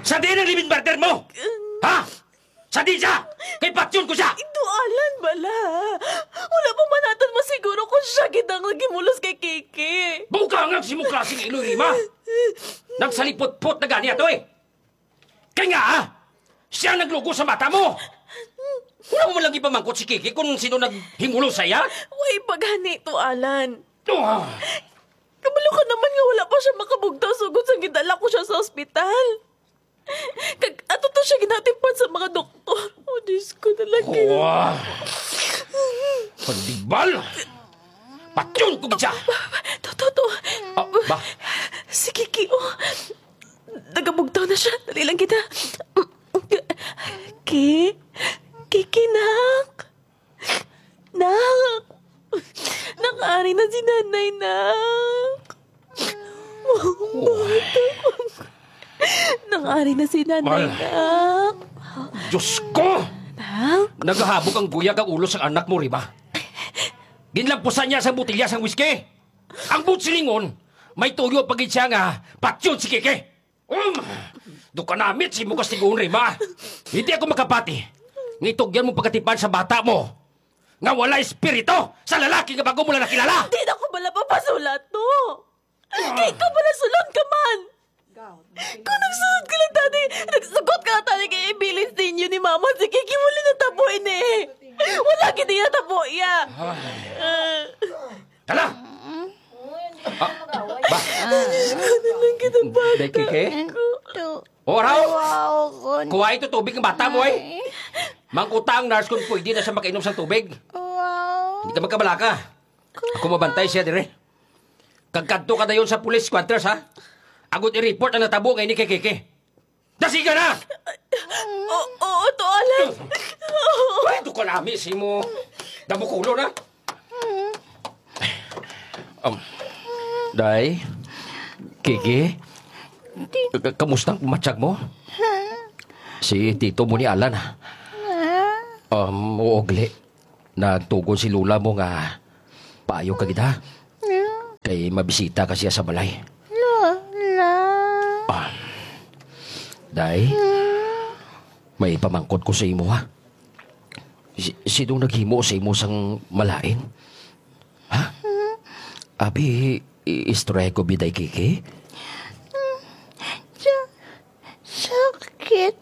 Sa di ng living partner mo? Ha? Sa di siya? Kay Patyon ko siya! Ito, Alan, bala. Wala pa man natin masiguro kung siya kitang nagimulos kay Kiki. Bukangang si mo klaseng Iloy Rima! Nagsalipot-pot na gani ato eh! Kaya nga siya naglugo sa mata mo! Wala mo lang ipamangkot si Kiki kung sino naghimulo sa'ya? Way pagani ito, Alan. Oh, Kabalo ka naman nga wala pa siya makabugtaw sugod sa gidala ko siya sa ospital. Ato to siya ginatipan sa mga doktor. Oh, Diyos ko talaga. oh. Pandibal! Patyon ko siya! To. Ba? Si Kiki, oh. Nagabugtaw na siya. Dali lang kita. Kiki, nak. Nak. Nakaari na si nanay, nak. Nakaari na si nanay, Mal. nak. Diyos ko! Nak? Naghahabog ang guyag ang ulo sa anak mo, Rima. Ginlampusan niya sa butilya sang whisky. Ang butsilingon, may tuyo pagid siya nga, patyon si Kiki. Do ka namit si mo kastigoon, Rima. Hindi ako makapati. Ngitugyan mo pagkatipan sa bata mo. Nga wala espiritu sa lalaki nga bago mo lang nakilala. Di na ko bala papasulat to. Kaya ka bala sulod ka man. Kung nagsunod ka lang dati, nagsugot ka na tali kay ibilis ninyo ni Mama. Sige, kimuli na tabuin eh. Wala kita na tabo iya. Tala! Ba? Lang kita ba? Day, Kiki? Oraw! Kuha ito tubig ng bata mo eh. Mangkuta ang nurse kung pwede na siya makainom sa tubig. Hindi ka magkabalaka. Ako mabantay siya dire. Kagkanto ka na yun sa police quarters ha. Agot i-report ang natabo ngayon ni Kiki. Dasiga na! Oo, to Alan. Ito ka nami si mo. Damukulo na. Day, Kiki, kamusta ang matsyag mo? Si tito mo ni Alan. Uugli. Nagtugon si Lula mo nga payo ka kita. Kay mabisita ka siya sa balay. Day, may pamangkot ko sa imo ha. Sinong naghimo sa imo sang malain? Ha? Abi, istorya ko biday, Kiki? Sakit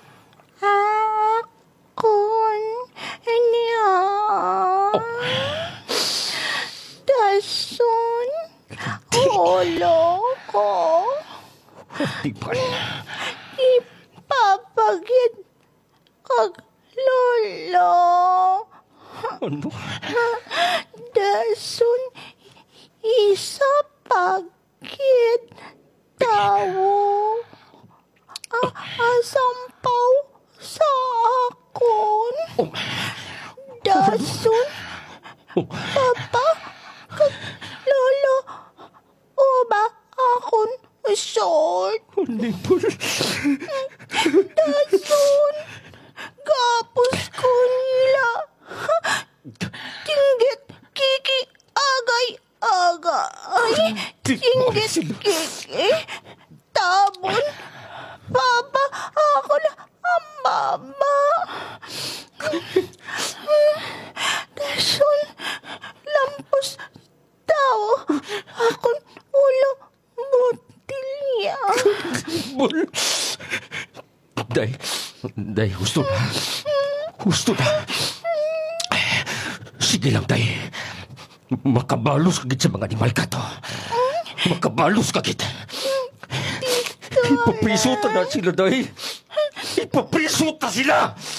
akon niya. Dason ulo ko. Di ba? Ipapagid kag lolo. Ano? Dason isa pagid tawo. Asampaw sa akon. Dason papa kag lolo uba akon short. Dason gapos ko nila. Tinggit Kiki agay. Tinggit Kiki tabon. Papa, ako na ang mama. Dason, lampos tao. Akong ulo butilya. Day, gusto na. Gusto na. Sige lang, Day. Makabalos kagit sa mga animal ka to. Makabalos kagit. Ipapriso ta na sila, Day. Ipapriso ta sila.